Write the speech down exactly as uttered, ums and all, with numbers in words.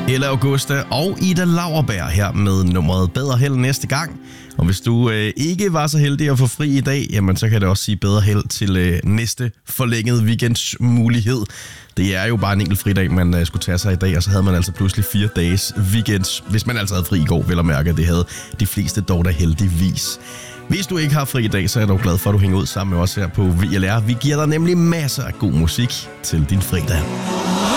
Ella Augusta og Ida Lauerberg her med nummeret Bedre Held næste gang. Og hvis du øh, ikke var så heldig at få fri i dag, jamen så kan det også sige bedre held til øh, næste forlængede weekendsmulighed. Det er jo bare en enkelt fridag, man øh, skulle tage sig i dag, og så havde man altså pludselig fire dages weekends, hvis man altså havde fri i går, vel at mærke. Det havde de fleste dog da heldigvis. Hvis du ikke har fri i dag, så er jeg dog glad for, at du hænger ud sammen med os her på V L R. Vi giver dig nemlig masser af god musik til din fredag.